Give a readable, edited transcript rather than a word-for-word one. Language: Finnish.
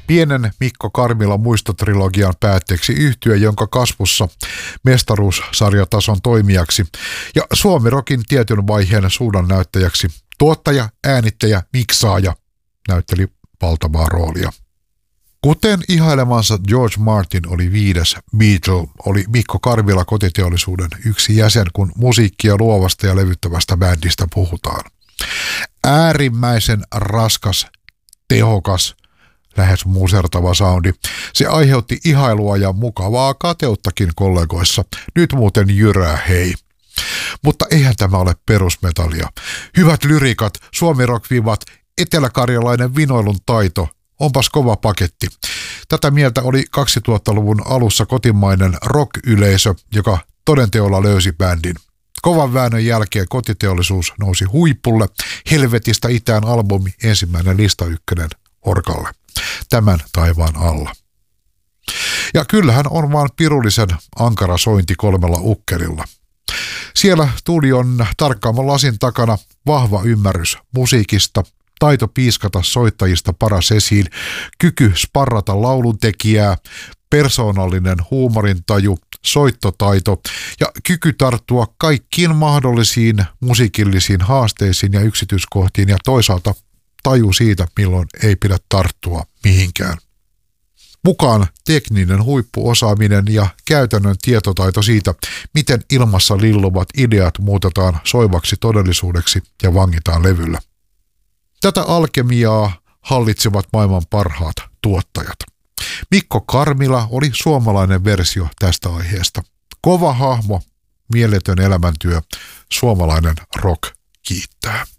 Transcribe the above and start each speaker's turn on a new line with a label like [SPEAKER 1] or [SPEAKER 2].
[SPEAKER 1] Pienen Mikko Karmila muistotrilogian päätteeksi yhtye, jonka kasvussa mestaruussarjatason toimijaksi ja Suomi-rokin tietyn vaiheen suunnannäyttäjäksi tuottaja, äänittäjä, miksaaja näytteli valtavaa roolia. Kuten ihailemansa George Martin oli 5. Beatle, oli Mikko Karmila kotiteollisuuden yksi jäsen, kun musiikkia luovasta ja levyttävästä bändistä puhutaan. Äärimmäisen raskas, tehokas, lähes musertava soundi. Se aiheutti ihailua ja mukavaa kateuttakin kollegoissa. Nyt muuten jyrää hei. Mutta eihän tämä ole perusmetallia. Hyvät lyrikat, suomi-rock-vivat, eteläkarjalainen vinoilun taito. Onpas kova paketti. Tätä mieltä oli 2000-luvun alussa kotimainen rock-yleisö, joka todenteolla löysi bändin. Kovan väännön jälkeen kotiteollisuus nousi huipulle. Helvetistä itään albumi ensimmäinen lista ykkönen Orkalle. Tämän taivaan alla. Ja kyllähän on vaan pirullisen ankara sointi 3 ukkelilla. Siellä studion tarkkaamman lasin takana vahva ymmärrys musiikista, taito piiskata soittajista paras esiin, kyky sparrata lauluntekijää, persoonallinen huumorintaju, soittotaito ja kyky tarttua kaikkiin mahdollisiin musiikillisiin haasteisiin ja yksityiskohtiin ja toisaalta taju siitä, milloin ei pidä tarttua mihinkään. Mukaan tekninen huippuosaaminen ja käytännön tietotaito siitä, miten ilmassa lilluvat ideat muutetaan soivaksi todellisuudeksi ja vangitaan levyllä. Tätä alkemiaa hallitsevat maailman parhaat tuottajat. Mikko Karmila oli suomalainen versio tästä aiheesta. Kova hahmo, mieletön elämäntyö, suomalainen rock kiittää.